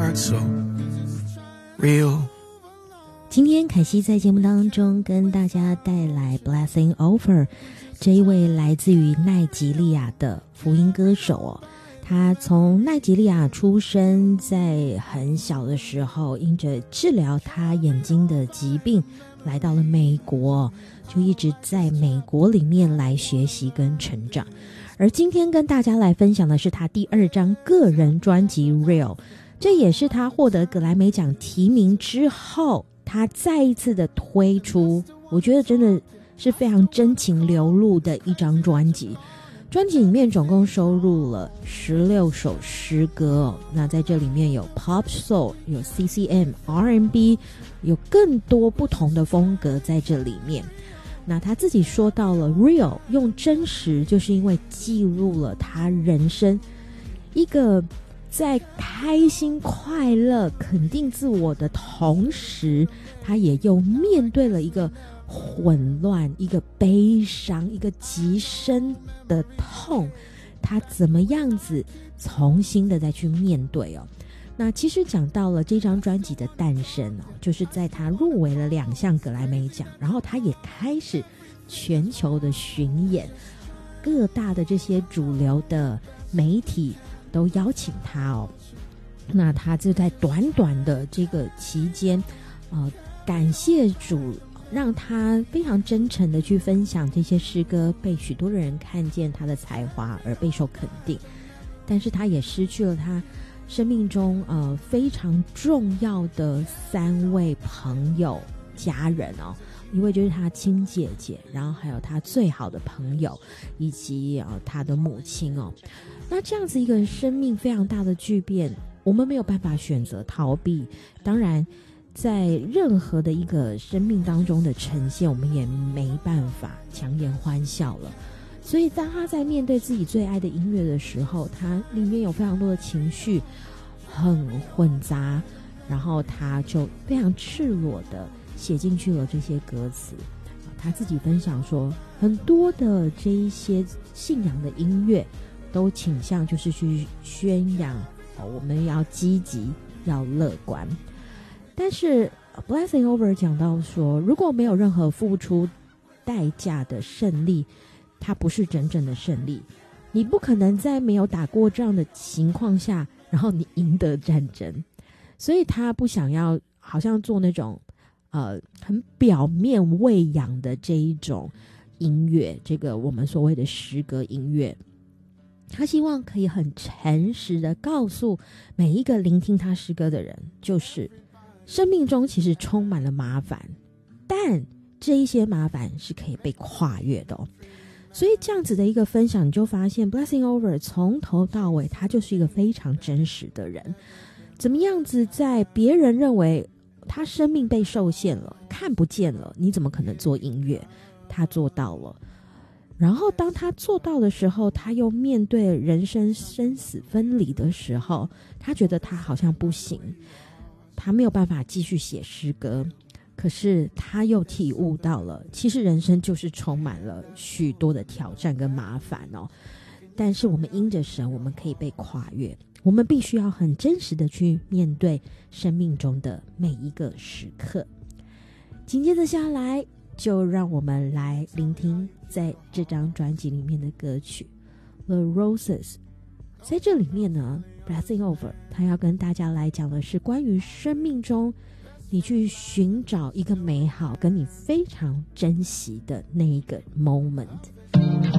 heart so real。 今天凯西在节目当中跟大家带来 Blessing Over 这一位来自于奈及利亚的福音歌手哦。他从奈及利亚出生，在很小的时候因着治疗他眼睛的疾病来到了美国，就一直在美国里面来学习跟成长。而今天跟大家来分享的是他第2张个人专辑 Real， 这也是他获得格莱美奖提名之后他再一次的推出，我觉得真的是非常真情流露的一张专辑。专辑里面总共收录了16首诗歌哦，那在这里面有 Pop Soul， 有 CCM R&B， 有更多不同的风格在这里面。那他自己说到了 Real 用真实，就是因为记录了他人生一个在开心快乐肯定自我的同时，他也又面对了一个混乱，一个悲伤，一个极深的痛，他怎么样子重新的再去面对哦。那其实讲到了这张专辑的诞生哦，就是在他入围了2项格莱美奖，然后他也开始全球的巡演，各大的这些主流的媒体都邀请他哦。那他就在短短的这个期间感谢主让他非常真诚的去分享这些诗歌，被许多人看见他的才华而备受肯定。但是他也失去了他生命中非常重要的3位朋友家人哦，一位就是他亲姐姐，然后还有他最好的朋友，以及他的母亲哦。那这样子一个生命非常大的巨变，我们没有办法选择逃避，当然在任何的一个生命当中的呈现，我们也没办法强颜欢笑了。所以当他在面对自己最爱的音乐的时候，他里面有非常多的情绪很混杂，然后他就非常赤裸的写进去了这些歌词。他自己分享说，很多的这一些信仰的音乐都倾向就是去宣扬我们要积极，要乐观。但是 Blessing Over 讲到说，如果没有任何付出代价的胜利，它不是真正的胜利。你不可能在没有打过仗的情况下，然后你赢得战争。所以他不想要好像做那种很表面喂养的这一种音乐，这个我们所谓的诗歌音乐。他希望可以很诚实的告诉每一个聆听他诗歌的人，就是生命中其实充满了麻烦，但这一些麻烦是可以被跨越的哦。所以这样子的一个分享，你就发现 Blessing Over 从头到尾他就是一个非常真实的人。怎么样子在别人认为他生命被受限了，看不见了，你怎么可能做音乐？他做到了。然后当他做到的时候，他又面对人生生死分离的时候，他觉得他好像不行，他没有办法继续写诗歌。可是他又体悟到了，其实人生就是充满了许多的挑战跟麻烦哦。但是我们因着神，我们可以被跨越。我们必须要很真实的去面对生命中的每一个时刻。紧接着下来，就让我们来聆听在这张专辑里面的歌曲 The Roses。 在这里面呢， Blessing Over 他要跟大家来讲的是关于生命中你去寻找一个美好跟你非常珍惜的那一个 moment。